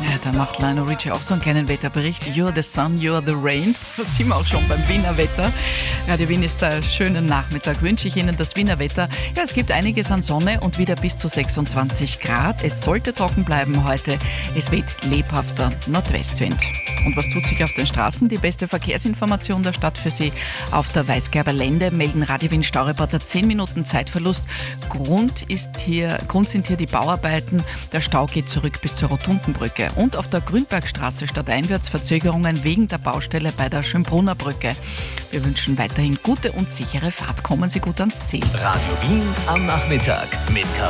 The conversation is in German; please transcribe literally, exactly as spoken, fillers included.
Ja, da macht Lionel Richie auch so einen kleinen Wetterbericht. You're the sun, you're the rain. Da sind wir auch schon beim Wiener Wetter. Radio Wien ist ein schöner Nachmittag. Wünsche ich Ihnen das Wiener Wetter. Ja, es gibt einiges an Sonne und wieder bis zu sechsundzwanzig Grad. Es sollte trocken bleiben heute. Es weht lebhafter Nordwestwind. Und was tut sich auf den Straßen? Die beste Verkehrsinformation der Stadt für Sie. Auf der Weißgerber Lände melden Radio Wien Staureporter zehn Minuten Zeitverlust. Grund, ist hier, Grund sind hier die Bauarbeiten. Der Stau geht zurück bis zur Rotundenbrücke. Und auf der Grünbergstraße stadteinwärts Verzögerungen wegen der Baustelle bei der Schönbrunner Brücke. Wir wünschen weiterhin gute und sichere Fahrt. Kommen Sie gut ans Ziel. Radio Wien am Nachmittag mit Caroline